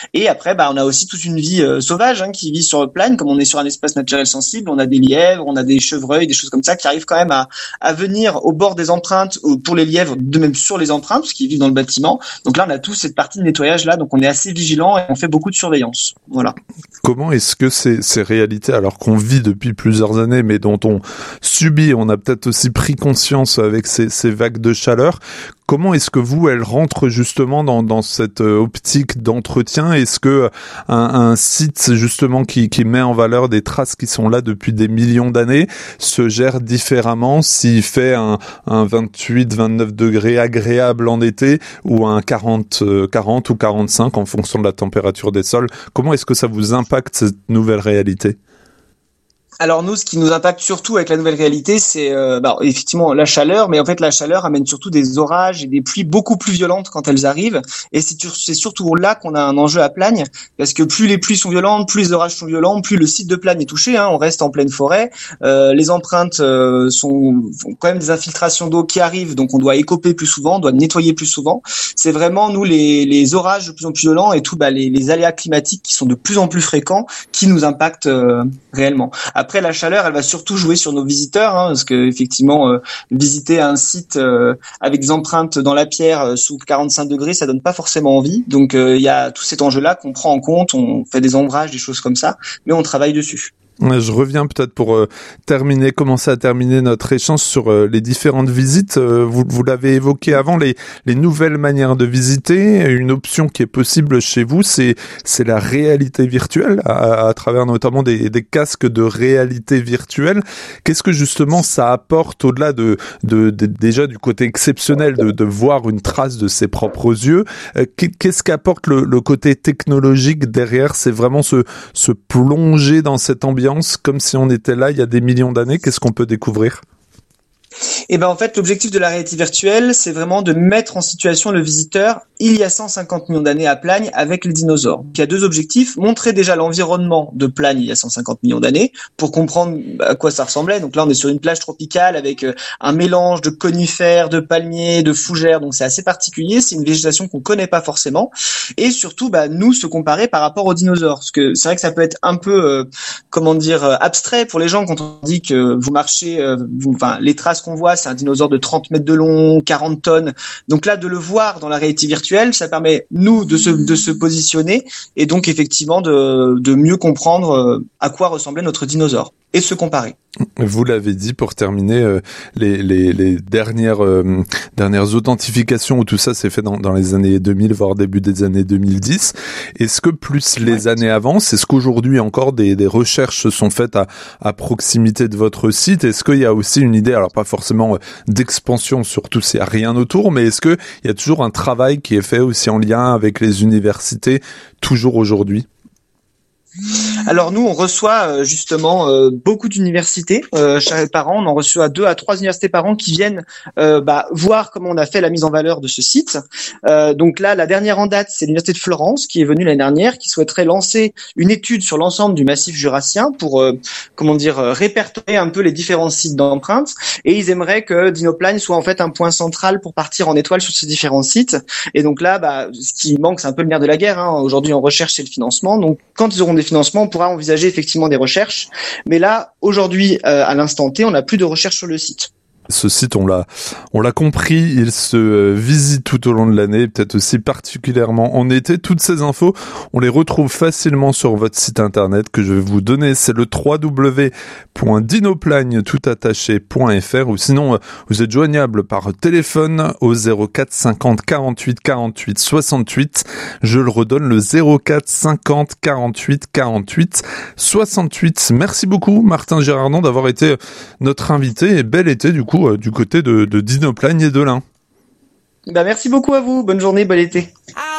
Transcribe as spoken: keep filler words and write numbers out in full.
Et après, bah, on a aussi toute une vie euh, sauvage hein, qui vit sur Plagne. Comme on est sur un espace naturel sensible, on a des lièvres, on a des chevreuils, des choses comme ça qui arrivent quand même à, à venir au bord des empreintes, pour les lièvres, de même sur les empreintes, parce qu'ils vivent dans le bâtiment. Donc là, on a toute cette partie de nettoyage là, donc on est assez vigilant et on fait beaucoup de surveillance. Voilà. Comment est-ce que ces, ces réalités, alors qu'on vit depuis plusieurs années, mais dont on subit, on a peut-être aussi pris conscience avec ces, ces vagues de chaleur, comment est-ce que vous, elles rentrent justement dans, dans cette optique d'entretien? Est-ce que un, un site justement qui, qui met en valeur des traces qui sont là depuis des millions d'années se gère différemment s'il fait un, un vingt-huit, vingt-neuf degrés agréable en été ou un quarante, quarante ou quarante-cinq en fonction de la température des sols? Comment est-ce que ça vous impacte cette nouvelle réalité? Alors nous, ce qui nous impacte surtout avec la nouvelle réalité, c'est euh, bah, effectivement la chaleur, mais en fait la chaleur amène surtout des orages et des pluies beaucoup plus violentes quand elles arrivent. Et c'est, c'est surtout là qu'on a un enjeu à Plagne, parce que plus les pluies sont violentes, plus les orages sont violents, plus le site de Plagne est touché. Hein, on reste en pleine forêt, euh, les empreintes euh, sont font quand même des infiltrations d'eau qui arrivent, donc on doit écoper plus souvent, on doit nettoyer plus souvent. C'est vraiment nous les, les orages de plus en plus violents et tout bah, les, les aléas climatiques qui sont de plus en plus fréquents qui nous impactent euh, réellement. Après, la chaleur, elle va surtout jouer sur nos visiteurs, hein, parce que effectivement, euh, visiter un site euh, avec des empreintes dans la pierre euh, sous quarante-cinq degrés, ça donne pas forcément envie. Donc, il euh, y a tout cet enjeu-là qu'on prend en compte. On fait des ombrages, des choses comme ça, mais on travaille dessus. Je reviens peut-être pour euh, terminer, commencer à terminer notre échange sur euh, les différentes visites. Euh, vous, vous l'avez évoqué avant, les, les nouvelles manières de visiter. Une option qui est possible chez vous, c'est, c'est la réalité virtuelle, à, à travers notamment des, des casques de réalité virtuelle. Qu'est-ce que justement ça apporte au-delà de, de, de déjà du côté exceptionnel de, de voir une trace de ses propres yeux? euh, Qu'est-ce qu'apporte le, le côté technologique derrière? C'est vraiment se, se plonger dans cette ambiance comme si on était là il y a des millions d'années. Qu'est-ce qu'on peut découvrir? Et ben en fait, l'objectif de la réalité virtuelle, c'est vraiment de mettre en situation le visiteur il y a cent cinquante millions d'années à Plagne avec les dinosaures. Il y a deux objectifs: montrer déjà l'environnement de Plagne il y a cent cinquante millions d'années pour comprendre à quoi ça ressemblait. Donc là, on est sur une plage tropicale avec un mélange de conifères, de palmiers, de fougères. Donc c'est assez particulier. C'est une végétation qu'on connaît pas forcément. Et surtout, bah nous se comparer par rapport aux dinosaures, parce que c'est vrai que ça peut être un peu, euh, comment dire, euh, abstrait pour les gens quand on dit que vous marchez, euh, vous, enfin les traces qu'on voit, c'est un dinosaure de trente mètres de long, quarante tonnes. Donc là, de le voir dans la réalité virtuelle, ça permet, nous, de se, de se positionner et donc, effectivement, de, de mieux comprendre à quoi ressemblait notre dinosaure et se comparer. Vous l'avez dit, pour terminer, euh, les, les, les dernières, euh, dernières authentifications où tout ça s'est fait dans, dans les années deux mille, voire début des années deux mille dix. Est-ce que plus les années avancent, est-ce qu'aujourd'hui encore des, des recherches sont faites à, à proximité de votre site? Est-ce qu'il y a aussi une idée, alors pas forcément d'expansion, surtout s'il n'y a rien autour, mais est-ce qu'il y a toujours un travail qui est fait aussi en lien avec les universités, toujours aujourd'hui? Alors nous, on reçoit euh, justement euh, beaucoup d'universités euh, chaque par an. On en reçoit deux à trois universités par an qui viennent euh, bah, voir comment on a fait la mise en valeur de ce site. Euh, donc là, la dernière en date, c'est l'université de Florence qui est venue l'année dernière, qui souhaiterait lancer une étude sur l'ensemble du massif jurassien pour euh, comment dire euh, répertorier un peu les différents sites d'empreintes. Et ils aimeraient que Dinoplagne soit en fait un point central pour partir en étoile sur ces différents sites. Et donc là, bah, ce qui manque, c'est un peu le nerf de la guerre. Hein. Aujourd'hui, on recherche c'est le financement. Donc quand ils auront des financements, on pourra envisager effectivement des recherches. Mais là, aujourd'hui, euh, à l'instant T, on n'a plus de recherche sur le site. Ce site, on l'a, on l'a compris, il se visite tout au long de l'année, peut-être aussi particulièrement en été. Toutes ces infos, on les retrouve facilement sur votre site internet que je vais vous donner. C'est le w w w point dinoplagne tout attaché point f r, ou sinon, vous êtes joignable par téléphone au zéro quatre cinquante quarante-huit quarante-huit soixante-huit. Je le redonne, le zéro quatre cinquante quarante-huit quarante-huit soixante-huit. Merci beaucoup, Martin Girardon, d'avoir été notre invité, et bel été du coup du côté de, de Dinoplagne et de l'Ain. Bah merci beaucoup à vous, bonne journée, bon été.